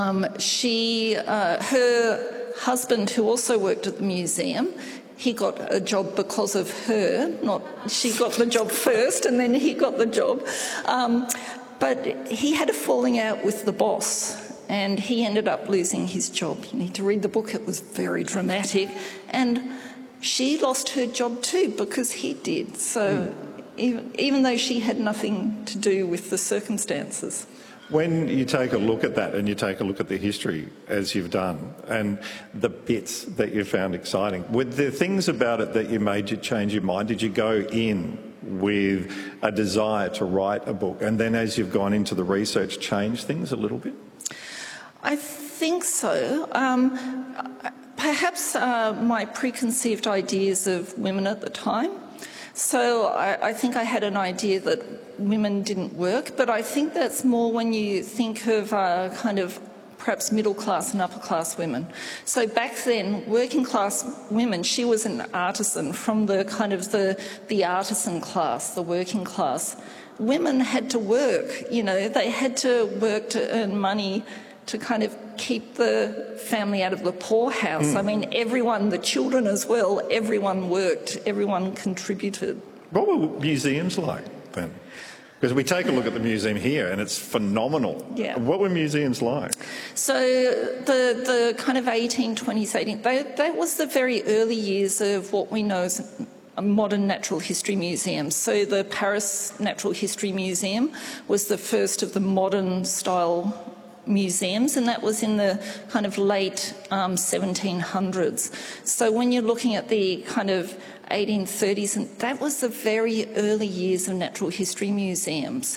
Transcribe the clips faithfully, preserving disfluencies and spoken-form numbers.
Um, she, uh, her husband, who also worked at the museum, he got a job because of her, not she got the job first and then he got the job. Um, but he had a falling out with the boss and he ended up losing his job. You need to read the book, it was very dramatic. And she lost her job too because he did. So mm. even, even though she had nothing to do with the circumstances. When you take a look at that and you take a look at the history as you've done and the bits that you found exciting, were there things about it that you made you change your mind? Did you go in with a desire to write a book and then as you've gone into the research change things a little bit? I think so. Um, perhaps uh, my preconceived ideas of women at the time. So I, I think I had an idea that women didn't work, but I think that's more when you think of uh, kind of perhaps middle class and upper class women. So back then, working class women, she was an artisan from the kind of the, the artisan class, the working class. Women had to work, you know, they had to work to earn money to kind of keep the family out of the poorhouse. Mm. I mean, everyone, the children as well, everyone worked, everyone contributed. What were museums like then? Because we take a look at the museum here and it's phenomenal. Yeah. What were museums like? So the, the kind of eighteen twenties, eighteen, that, that was the very early years of what we know as a modern natural history museums. So the Paris Natural History Museum was the first of the modern style museums, and that was in the kind of late um, seventeen hundreds. So when you're looking at the kind of eighteen thirties, and that was the very early years of natural history museums.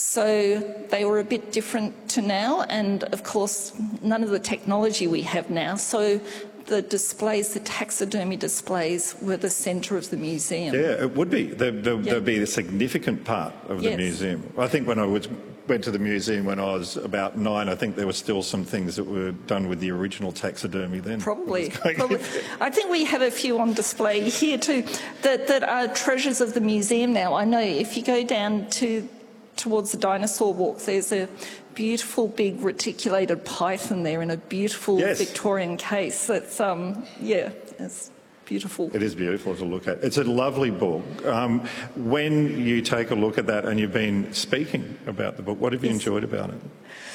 So they were a bit different to now, and of course none of the technology we have now. So the displays, the taxidermy displays, were the centre of the museum. Yeah, it would be. They'd, they'd, yep. they'd be a significant part of the yes. museum. I think when I was, went to the museum when I was about nine, I think there were still some things that were done with the original taxidermy then. Probably. Probably. I think we have a few on display here too that, that are treasures of the museum now. I know if you go down to towards the dinosaur walk, there's a beautiful big reticulated python there in a beautiful yes. Victorian case. That's, um, yeah, it's beautiful. It is beautiful to look at. It's a lovely book. Um, when you take a look at that and you've been speaking about the book, what have you yes. enjoyed about it?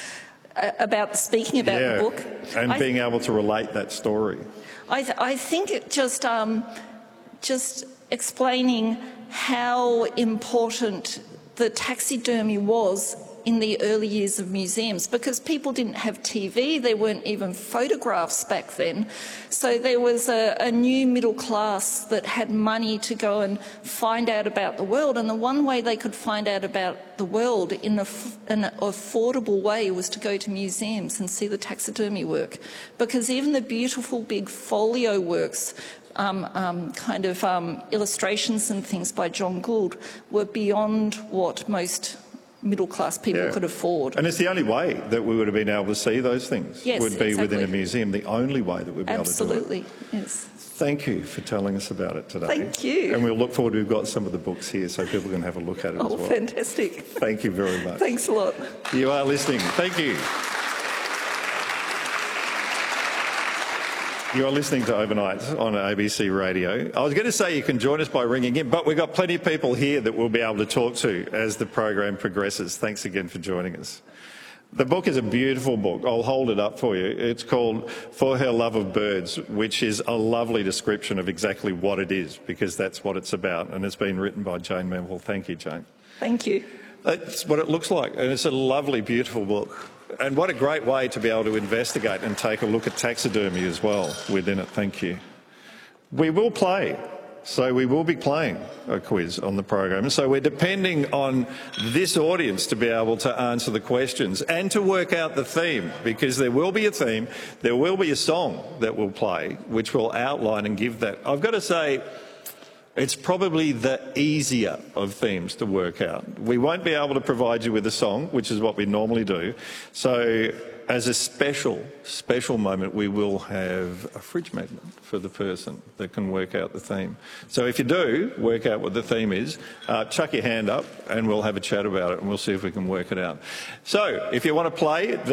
Uh, about speaking about yeah. the book? And I being able to relate that story. I, th I think it just, um, just explaining how important the taxidermy was in the early years of museums, because people didn't have T V, there weren't even photographs back then. So there was a, a new middle class that had money to go and find out about the world, and the one way they could find out about the world in a, an affordable way was to go to museums and see the taxidermy work, because even the beautiful big folio works, Um, um, kind of um, illustrations and things by John Gould were beyond what most middle-class people yeah. could afford. And it's the only way that we would have been able to see those things, yes, would be exactly. within a museum, the only way that we'd be Absolutely. able to do it. Absolutely, yes. Thank you for telling us about it today. Thank you. And we'll look forward, we've got some of the books here so people can have a look at it oh, as well. Fantastic. Thank you very much. Thanks a lot. You are listening. Thank you. You are listening to Overnight on A B C Radio. I was going to say you can join us by ringing in, but we've got plenty of people here that we'll be able to talk to as the program progresses. Thanks again for joining us. The book is a beautiful book. I'll hold it up for you. It's called For Her Love of Birds, which is a lovely description of exactly what it is, because that's what it's about. And it's been written by Jane Melville. Thank you, Jane. Thank you. That's what it looks like. And it's a lovely, beautiful book. And what a great way to be able to investigate and take a look at taxidermy as well within it. Thank you. We will play. So we will be playing a quiz on the program. So we're depending on this audience to be able to answer the questions and to work out the theme, because there will be a theme, there will be a song that we'll play, which will outline and give that. I've got to say, it's probably the easier of themes to work out. We won't be able to provide you with a song, which is what we normally do. So as a special, special moment, we will have a fridge magnet for the person that can work out the theme. So if you do work out what the theme is, uh, chuck your hand up and we'll have a chat about it and we'll see if we can work it out. So if you want to play,